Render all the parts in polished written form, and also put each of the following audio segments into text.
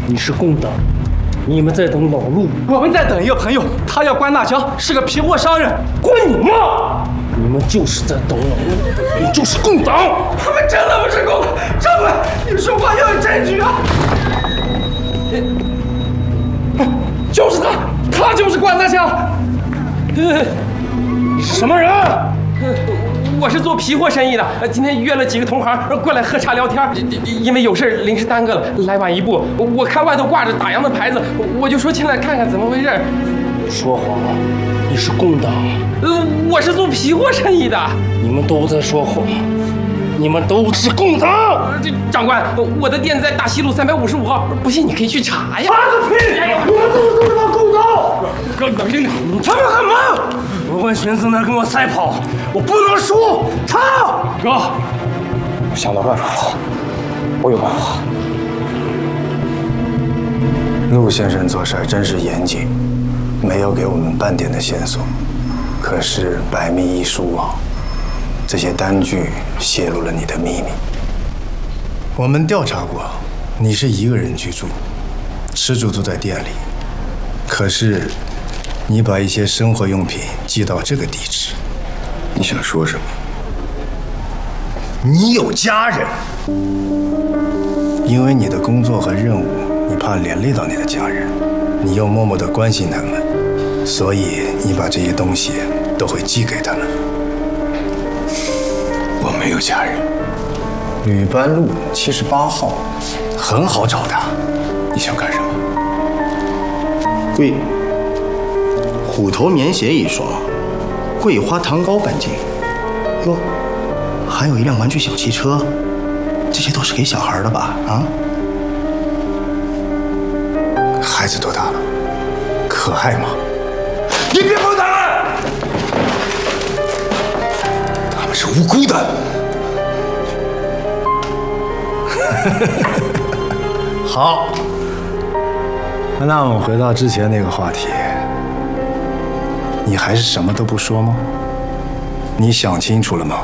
你是共党，你们在等老陆， 我们在等一个朋友，他叫关大强，是个皮货商人。 关你妈！你们就是在等老陆，你就是共党。 他们真的不是共党，长官，你说话要有证据啊！就是他，他就是关大强。 你是什么人？ 我是做皮货生意的，今天约了几个同行过来喝茶聊天，因为有事临时耽搁了，来晚一步。我看外头挂着打烊的牌子，我就说进来看看怎么回事。 说谎，你是共党。 我是做皮货生意的。 你们都在说谎，你们都是共党。 长官，我的店在大西路355号，不信你可以去查呀。 妈个屁！你们都是他妈共党！ 哥，冷静点。 他们干嘛？文文群在那跟我赛跑，我不能输。他哥，我想到办法了，我有办法。 陆先生做事真是严谨，没有给我们半点的线索。可是百密一疏啊，这些单据泄露了你的秘密。我们调查过，你是一个人居住，吃住都在店里。可是，你把一些生活用品寄到这个地址，你想说什么？你有家人，因为你的工作和任务，你怕连累到你的家人，你又默默地关心他们，所以你把这些东西都会寄给他们。我没有家人。吕班路78号，很好找的。你想干什么？ 贵虎头棉鞋一双，桂花糖糕半斤。哟，还有一辆玩具小汽车，这些都是给小孩的吧？啊？ 孩子多大了？可爱吗？ 你别碰他们！他们是无辜的。 好，那我们回到之前那个话题，你还是什么都不说吗？你想清楚了吗？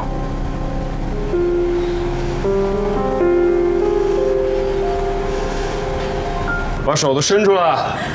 把手都伸出来。